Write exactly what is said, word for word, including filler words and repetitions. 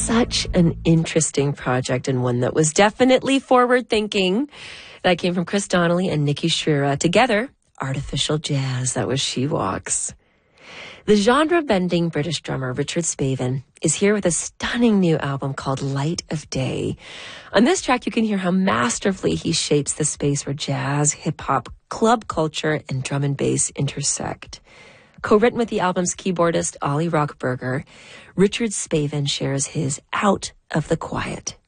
such an interesting project and one that was definitely forward-thinking. That came from Chris Donnelly and Nikki Shrira. Together, Artificial Jazz. That was She Walks. The genre-bending British drummer Richard Spavin is here with a stunning new album called Light of Day. On this track, you can hear how masterfully he shapes the space where jazz, hip-hop, club culture, and drum and bass intersect. Co-written with the album's keyboardist Ollie Rockberger, Richard Spavin shares his Out of the Quiet.